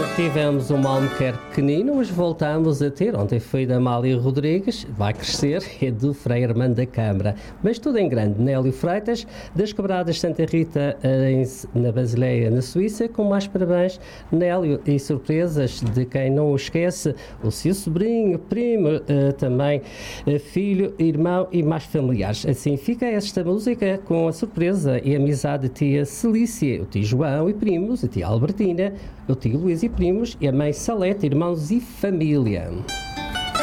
Tivemos um Almoquer pequenino, mas voltamos a ter. Ontem foi da Amália Rodrigues, vai crescer, é do Frei Armando da Câmara. Mas tudo em grande. Nélio Freitas, das Quebradas Santa Rita, na Basileia, na Suíça, com mais parabéns, Nélio, e surpresas de quem não o esquece, o seu sobrinho, primo, também filho, irmão e mais familiares. Assim fica esta música com a surpresa e amizade de tia Celícia, o tio João e primos, a tia Albertina, o tio Luís e primos, e a mãe Salete, irmãos e família.